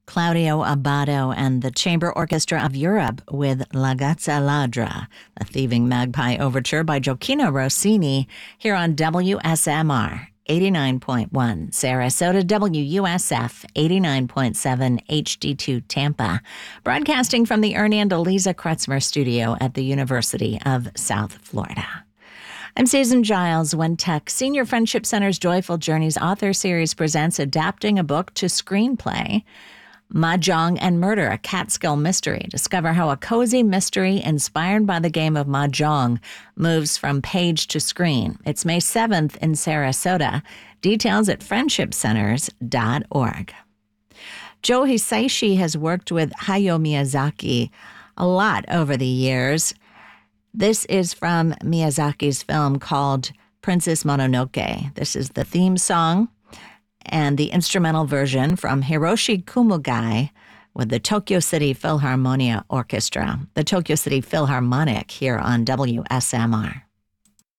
Claudio Abbado and the Chamber Orchestra of Europe with La Gazza Ladra, a Thieving Magpie Overture by Gioacchino Rossini, here on WSMR 89.1 Sarasota, WUSF 89.7 HD2 Tampa, broadcasting from the Ernie and Eliza Kretzmer studio at the University of South Florida. I'm Susan Giles. When Tech Senior Friendship Center's Joyful Journeys author series presents adapting a book to screenplay. Mahjong and Murder, a Catskill mystery. Discover how a cozy mystery inspired by the game of Mahjong moves from page to screen. It's May 7th in Sarasota. Details at friendshipcenters.org. Joe Hisaishi has worked with Hayao Miyazaki a lot over the years. This is from Miyazaki's film called Princess Mononoke. This is the theme song and the instrumental version from Hiroshi Kumugai with the Tokyo City Philharmonia Orchestra, the Tokyo City Philharmonic here on WSMR.